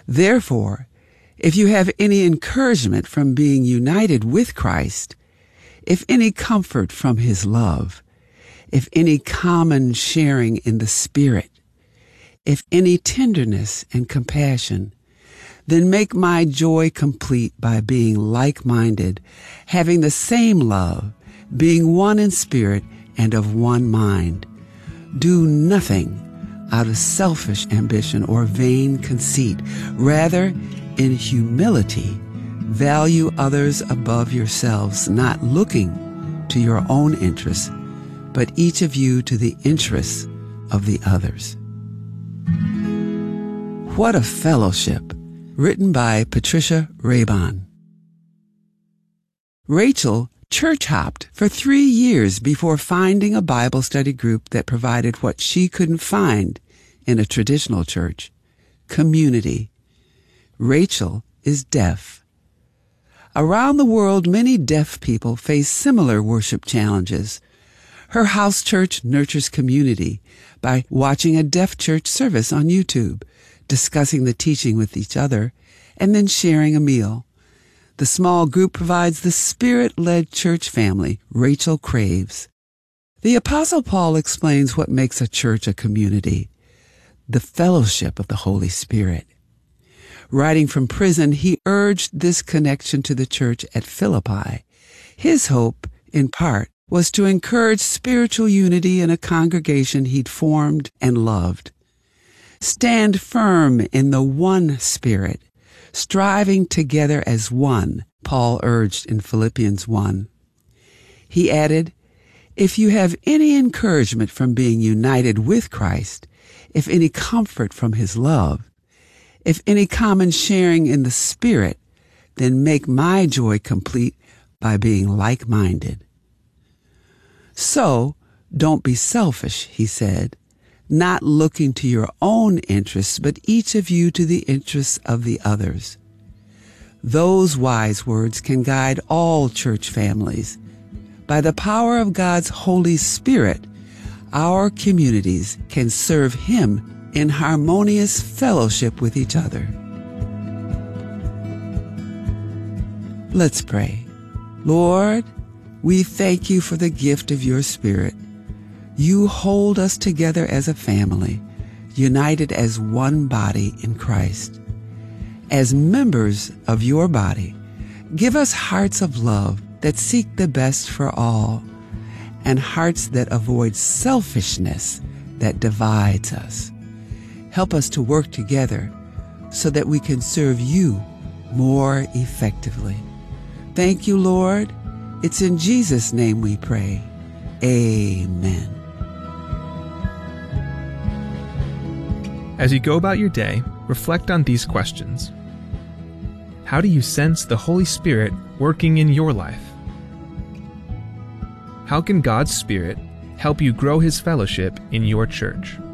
Therefore, if you have any encouragement from being united with Christ, if any comfort from his love, if any common sharing in the Spirit, if any tenderness and compassion, then make my joy complete by being like-minded, having the same love, being one in spirit and of one mind. Do nothing out of selfish ambition or vain conceit. Rather, in humility, value others above yourselves, not looking to your own interests, but each of you to the interests of the others. What a Fellowship, written by Patricia Raybon. Rachel church-hopped for 3 years before finding a Bible study group that provided what she couldn't find in a traditional church: community. Rachel is deaf. Around the world, many deaf people face similar worship challenges. Her house church nurtures community by watching a deaf church service on YouTube, discussing the teaching with each other, and then sharing a meal. The small group provides the Spirit-led church family Rachel craves. The Apostle Paul explains what makes a church a community: the fellowship of the Holy Spirit. Writing from prison, he urged this connection to the church at Philippi. His hope, in part, was to encourage spiritual unity in a congregation he'd formed and loved. Stand firm in the one Spirit, striving together as one, Paul urged in Philippians 1. He added, if you have any encouragement from being united with Christ, if any comfort from his love, if any common sharing in the Spirit, then make my joy complete by being like-minded. So, don't be selfish, he said, not looking to your own interests, but each of you to the interests of the others. Those wise words can guide all church families. By the power of God's Holy Spirit, our communities can serve him in harmonious fellowship with each other. Let's pray. Lord, we thank you for the gift of your Spirit. You hold us together as a family, united as one body in Christ. As members of your body, give us hearts of love that seek the best for all, and hearts that avoid selfishness that divides us. Help us to work together so that we can serve you more effectively. Thank you, Lord. It's in Jesus' name we pray. Amen. As you go about your day, reflect on these questions. How do you sense the Holy Spirit working in your life? How can God's Spirit help you grow his fellowship in your church?